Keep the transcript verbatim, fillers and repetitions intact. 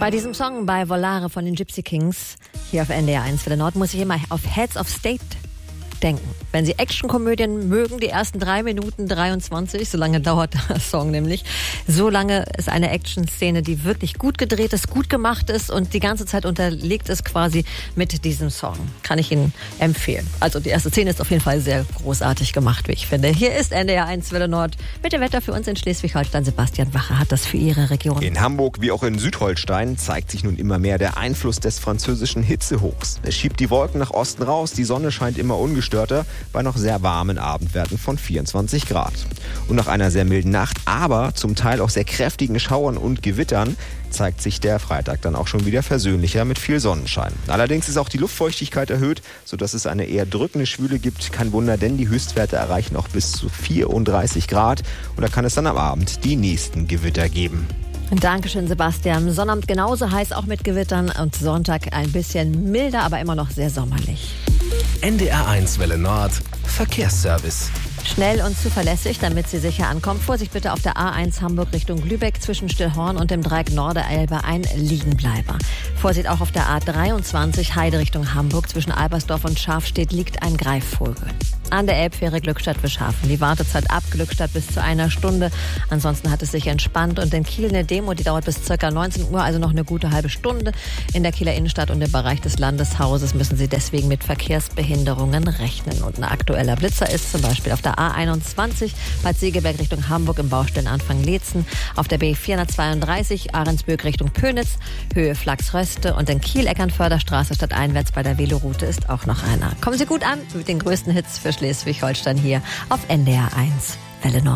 Bei diesem Song bei Volare von den Gypsy Kings hier auf N D R eins Welle Nord muss ich immer auf Heads of State denken. Wenn Sie Actionkomödien mögen, die ersten drei Minuten dreiundzwanzig, so lange dauert der Song nämlich, so lange ist eine Action-Szene, die wirklich gut gedreht ist, gut gemacht ist und die ganze Zeit unterlegt ist quasi mit diesem Song. Kann ich Ihnen empfehlen. Also die erste Szene ist auf jeden Fall sehr großartig gemacht, wie ich finde. Hier ist N D R eins Welle Nord mit dem Wetter für uns in Schleswig-Holstein. Sebastian Wache hat das für Ihre Region. In Hamburg wie auch in Südholstein zeigt sich nun immer mehr der Einfluss des französischen Hitzehochs. Es schiebt die Wolken nach Osten raus, die Sonne scheint immer ungestörter bei noch sehr warmen Abendwerten von vierundzwanzig Grad. Und nach einer sehr milden Nacht, aber zum Teil auch sehr kräftigen Schauern und Gewittern zeigt sich der Freitag dann auch schon wieder versöhnlicher mit viel Sonnenschein. Allerdings ist auch die Luftfeuchtigkeit erhöht, sodass es eine eher drückende Schwüle gibt. Kein Wunder, denn die Höchstwerte erreichen auch bis zu vierunddreißig Grad. Und da kann es dann am Abend die nächsten Gewitter geben. Dankeschön, Sebastian. Sonnabend genauso heiß, auch mit Gewittern. Und Sonntag ein bisschen milder, aber immer noch sehr sommerlich. N D R eins Welle Nord Verkehrsservice. Schnell und zuverlässig, damit Sie sicher ankommen. Vorsicht bitte auf der A eins Hamburg Richtung Lübeck zwischen Stillhorn und dem Dreieck Norderelbe ein Liegenbleiber. Vorsicht auch auf der A dreiundzwanzig Heide Richtung Hamburg zwischen Albersdorf und Schafstedt liegt ein Greifvogel. An der Elbfähre Glückstadt-Wischhafen. Die Wartezeit ab Glückstadt bis zu einer Stunde. Ansonsten hat es sich entspannt. Und in Kiel eine Demo, die dauert bis ca. neunzehn Uhr, also noch eine gute halbe Stunde. In der Kieler Innenstadt und im Bereich des Landeshauses müssen Sie deswegen mit Verkehrsbehinderungen rechnen. Und ein aktueller Blitzer ist zum Beispiel auf der A einundzwanzig Bad Segeberg Richtung Hamburg im Baustellenanfang Leetzen. Auf der B vierhundertzweiunddreißig Ahrensbürg Richtung Pönitz, Höhe Flachsröste. Und in Kiel Eckernförderstraße stadteinwärts bei der Veloroute ist auch noch einer. Kommen Sie gut an mit den größten Hits für Schleswig-Holstein hier auf N D R eins Welle Nord.